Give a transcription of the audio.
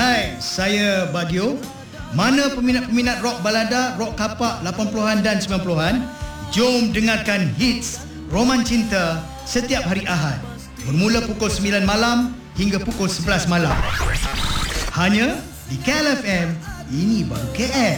Hai, saya Bagio. Mana peminat-peminat rock balada, rock kapak 80-an dan 90-an, jom dengarkan hits Roman Cinta setiap hari Ahad bermula pukul 9 malam hingga pukul 11 malam. Hanya di KLFM, ini baru KL.